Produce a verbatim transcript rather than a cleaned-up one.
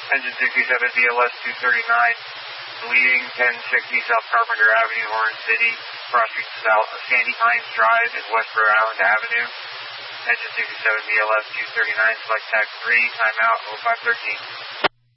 Engine sixty-seven B L S two thirty-nine, leaving ten sixty South Carpenter Avenue, Orange City, cross street south of Sandy Pines Drive and West Rhode Island Avenue. Engine sixty-seven B L S two thirty-nine, select tag three, timeout, oh five thirteen.